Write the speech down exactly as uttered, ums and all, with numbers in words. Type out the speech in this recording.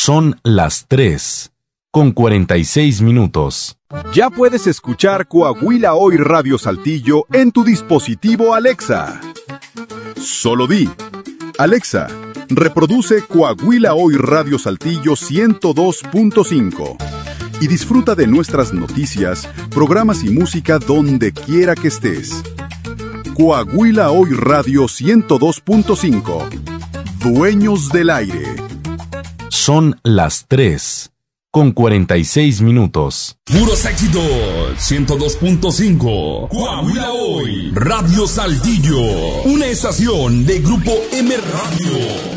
Son las tres, con cuarenta y seis minutos. Ya puedes escuchar Coahuila Hoy Radio Saltillo en tu dispositivo Alexa. Solo di: Alexa, reproduce Coahuila Hoy Radio Saltillo ciento dos punto cinco y disfruta de nuestras noticias, programas y música donde quiera que estés. Coahuila Hoy Radio ciento dos punto cinco. Dueños del aire. Son las tres, con cuarenta y seis minutos. Puros éxitos, ciento dos punto cinco. Coahuila Hoy, Radio Saltillo. Una estación de Grupo M Radio.